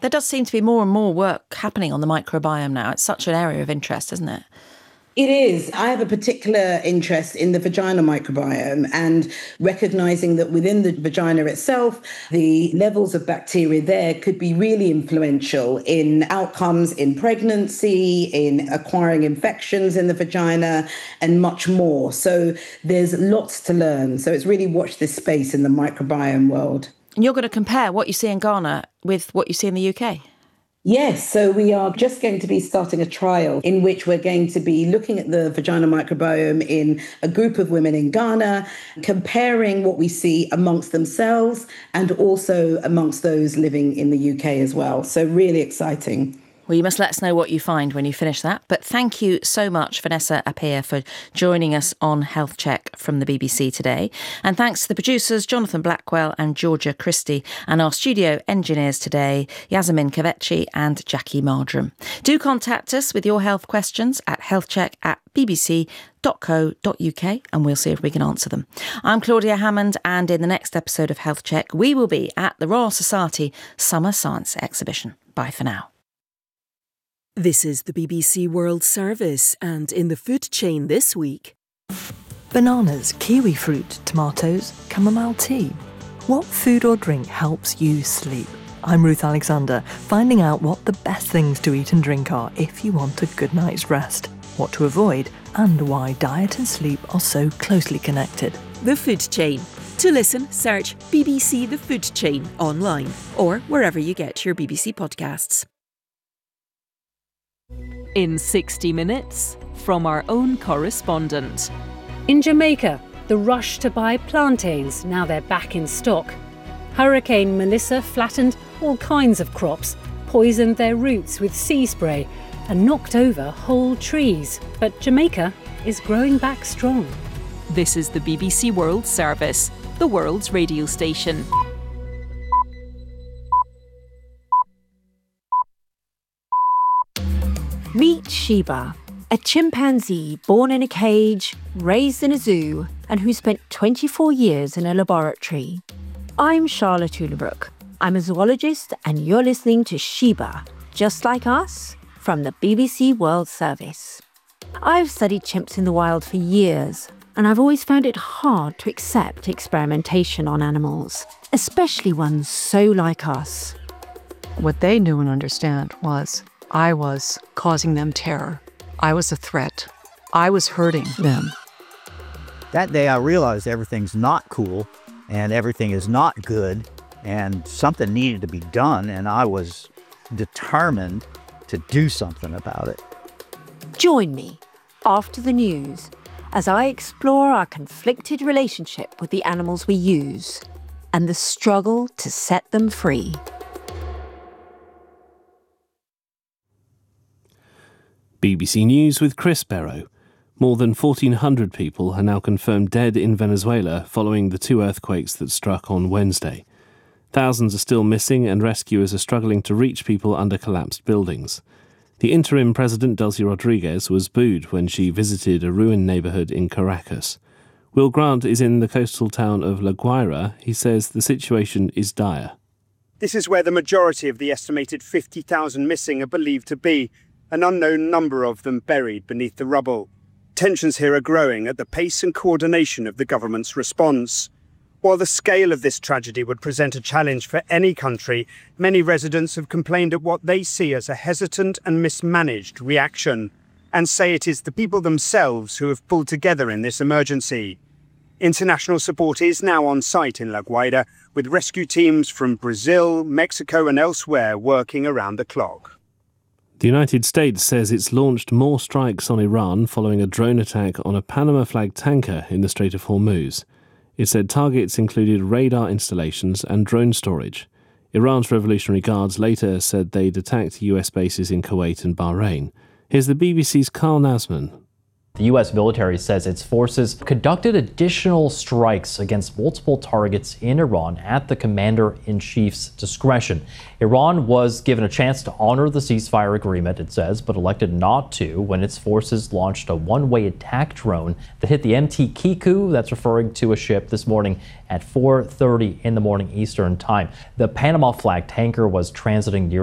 There does seem to be more and more work happening on the microbiome now. It's such an area of interest, isn't it? It is. I have a particular interest in the vagina microbiome and recognizing that within the vagina itself, the levels of bacteria there could be really influential in outcomes in pregnancy, in acquiring infections in the vagina, and much more. So there's lots to learn. So it's really watch this space in the microbiome world. And you're going to compare what you see in Ghana with what you see in the UK? Yes, so we are just going to be starting a trial in which we're going to be looking at the vagina microbiome in a group of women in Ghana, comparing what we see amongst themselves and also amongst those living in the UK as well. So really exciting. Well, you must let us know what you find when you finish that. But thank you so much, Vanessa Appiah, for joining us on Health Check from the BBC today. And thanks to the producers, Jonathan Blackwell and Georgia Christie, and our studio engineers today, Yasemin Kavechi and Jackie Mardram. Do contact us with your health questions at healthcheck@bbc.co.uk and we'll see if we can answer them. I'm Claudia Hammond, and in the next episode of Health Check, we will be at the Royal Society Summer Science Exhibition. Bye for now. This is the BBC World Service, and in the food chain this week: bananas, kiwi fruit, tomatoes, chamomile tea. What food or drink helps you sleep? I'm Ruth Alexander, finding out what the best things to eat and drink are if you want a good night's rest, what to avoid, and why diet and sleep are so closely connected. The Food Chain. To listen, search BBC The Food Chain online or wherever you get your BBC podcasts. In 60 minutes, from our own correspondent. In Jamaica, the rush to buy plantains, now they're back in stock. Hurricane Melissa flattened all kinds of crops, poisoned their roots with sea spray, and knocked over whole trees. But Jamaica is growing back strong. This is the BBC World Service, the world's radio station. Meet Sheba, a chimpanzee born in a cage, raised in a zoo, and who spent 24 years in a laboratory. I'm Charlotte Ulebrook. I'm a zoologist, and you're listening to Sheba, Just Like Us, from the BBC World Service. I've studied chimps in the wild for years, and I've always found it hard to accept experimentation on animals, especially ones so like us. What they knew and understand was I was causing them terror. I was a threat. I was hurting them. That day I realized everything's not cool and everything is not good and something needed to be done, and I was determined to do something about it. Join me after the news as I explore our conflicted relationship with the animals we use and the struggle to set them free. BBC News with Chris Barrow. More than 1,400 people are now confirmed dead in Venezuela following the two earthquakes that struck on Wednesday. Thousands are still missing and rescuers are struggling to reach people under collapsed buildings. The interim president, Delcy Rodriguez, was booed when she visited a ruined neighbourhood in Caracas. Will Grant is in the coastal town of La Guaira. He says the situation is dire. This is where the majority of the estimated 50,000 missing are believed to be, an unknown number of them buried beneath the rubble. Tensions here are growing at the pace and coordination of the government's response. While the scale of this tragedy would present a challenge for any country, many residents have complained at what they see as a hesitant and mismanaged reaction, and say it is the people themselves who have pulled together in this emergency. International support is now on site in La Guaira, with rescue teams from Brazil, Mexico and elsewhere working around the clock. The United States says it's launched more strikes on Iran following a drone attack on a Panama-flagged tanker in the Strait of Hormuz. It said targets included radar installations and drone storage. Iran's Revolutionary Guards later said they'd attacked US bases in Kuwait and Bahrain. Here's the BBC's Carl Nasman. The U.S. military says its forces conducted additional strikes against multiple targets in Iran at the commander-in-chief's discretion. Iran was given a chance to honor the ceasefire agreement, it says, but elected not to when its forces launched a one-way attack drone that hit the MT Kiku, that's referring to a ship, this morning at 4:30 in the morning Eastern time. The Panama flag tanker was transiting near